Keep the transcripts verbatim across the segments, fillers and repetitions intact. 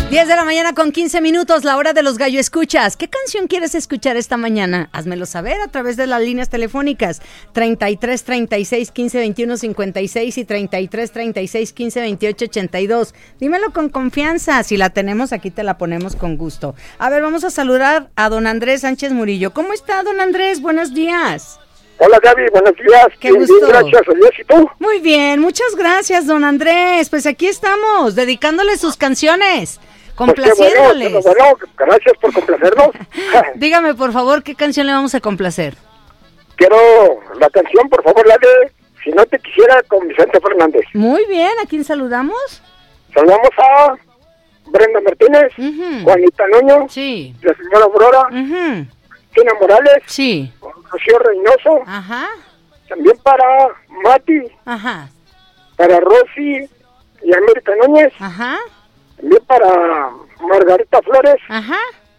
diez de la mañana con quince minutos, la hora de los gallo escuchas. ¿Qué canción quieres escuchar esta mañana? Házmelo saber a través de las líneas telefónicas treinta y tres, treinta y seis, quince, veintiuno, cincuenta y seis y treinta y tres, treinta y seis, quince, veintiocho, ochenta y dos. Dímelo con confianza, si la tenemos aquí te la ponemos con gusto. A ver, vamos a saludar a don Andrés Sánchez Murillo. ¿Cómo está, don Andrés? Buenos días. Hola Gaby, buenos días. Qué gusto. Bien, gracias, adiós, ¿y tú? Muy bien, muchas gracias, don Andrés. Pues aquí estamos, dedicándole sus canciones, complaciéndoles. Pues bueno, bueno, gracias por complacernos. Dígame, por favor, ¿qué canción le vamos a complacer? Quiero la canción, por favor, la de Si no te quisiera, con Vicente Fernández. Muy bien, ¿a quién saludamos? Saludamos a Brenda Martínez, Uh-huh. Juanita Nuño, Sí. la señora Aurora, Uh-huh. Tina Morales, Sí. Rocío Reynoso, Ajá. también para Mati, Ajá. para Rosy y América Núñez, Ajá. también para Margarita Flores, Ajá.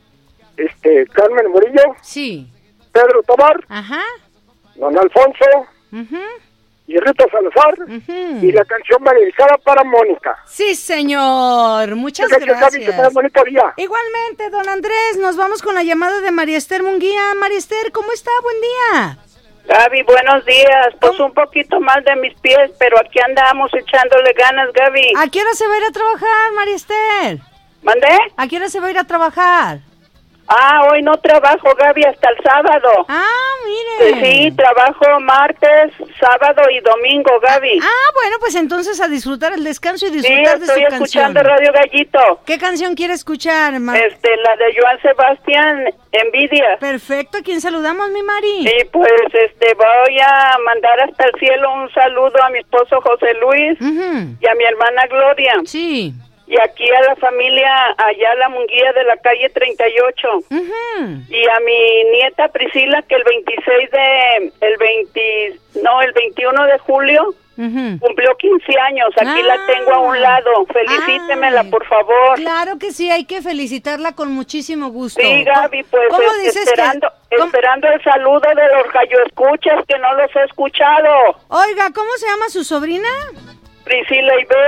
este Carmen Murillo, Sí. Pedro Tobar, Ajá. Don Alfonso Uh-huh. y Rita Salazar, Uh-huh. y la canción va dedicada para Mónica. Sí, señor. Muchas Gaby, que tengas gracias. bonito día. Igualmente, don Andrés, nos vamos con la llamada de María Esther Munguía. María Esther, ¿cómo está? Buen día. Gaby, buenos días. Pues ¿Cómo? un poquito mal de mis pies, pero aquí andamos echándole ganas, Gaby. ¿A qué hora se va a ir a trabajar, María Esther? ¿Mandé? ¿A qué hora se va a ir a trabajar? Ah, hoy no trabajo, Gaby, hasta el sábado. Ah, Pues mire. sí, trabajo martes, sábado y domingo, Gaby. Ah, bueno, pues entonces a disfrutar el descanso y sí, disfrutar de su estoy canción. escuchando Radio Gallito. ¿Qué canción quiere escuchar, Ma- Este, la de Joan Sebastián, Envidia. Perfecto, ¿a quién saludamos, mi Mari? Y pues, este, voy a mandar hasta el cielo un saludo a mi esposo José Luis Ujú. y a mi hermana Gloria. Sí. Y aquí a la familia Ayala Munguía de la calle treinta y ocho. Ujú. Y a mi nieta Priscila, que el veintiséis de... el veinte... no, el veintiuno de julio Ujú. cumplió quince años. Aquí Ah. la tengo a un lado. Felicítemela, Ay. por favor. Claro que sí, hay que felicitarla con muchísimo gusto. Sí, Gaby, pues ¿Cómo es- dices esperando, que...? ¿Cómo? esperando el saludo de los galloescuchas que no los he escuchado. Oiga, ¿cómo se llama su sobrina? Priscila Iber.